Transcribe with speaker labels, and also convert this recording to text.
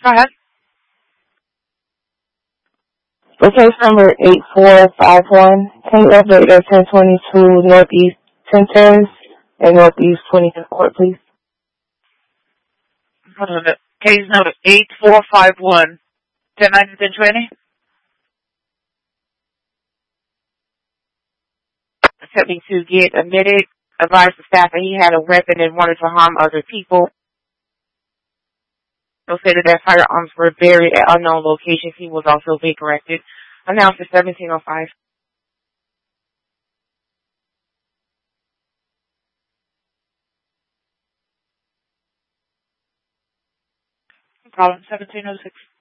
Speaker 1: Go ahead.
Speaker 2: For case number 8451, can you update the 1022 Northeast 10 Terrace and Northeast 25th Court, please?
Speaker 1: Hold on. Case number 8451. 1090 1020. Attempting to get admitted. Advised the staff that he had a weapon and wanted to harm other people. They'll say that firearms were buried at unknown locations. He was also being corrected. Announced at 1705. No problem. 1706.